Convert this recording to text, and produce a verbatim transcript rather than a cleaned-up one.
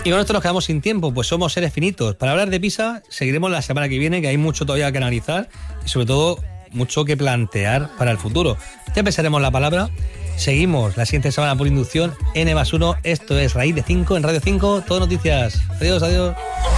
Y con esto nos quedamos sin tiempo, pues somos seres finitos. Para hablar de Pisa, seguiremos la semana que viene, que hay mucho todavía que analizar y sobre todo mucho que plantear para el futuro. Ya pensaremos la palabra. Seguimos la siguiente semana por inducción en E más uno. Esto es Raíz de cinco en Radio cinco. Todo noticias. Adiós, adiós.